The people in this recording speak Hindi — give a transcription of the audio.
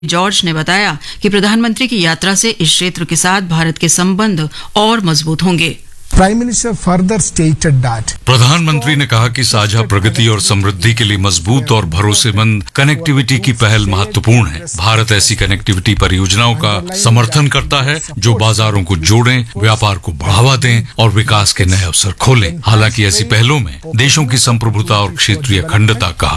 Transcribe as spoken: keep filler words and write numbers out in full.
जॉर्ज ने बताया कि प्रधानमंत्री की यात्रा से इस क्षेत्र के साथ भारत के संबंध और मजबूत होंगे। Prime Minister further stated that प्रधानमंत्री ने कहा कि साझा प्रगति और समृद्धि के लिए मजबूत और भरोसेमंद कनेक्टिविटी की पहल महत्वपूर्ण है। भारत ऐसी कनेक्टिविटी परियोजनाओं का समर्थन करता है जो बाजारों को जोड़ें, व्यापार को बढ़ावा दें और विकास के नए अवसर खोलें। हालांकि ऐसी पहलों में देशों की संप्रभुता और क्षेत्रीय अखंडता का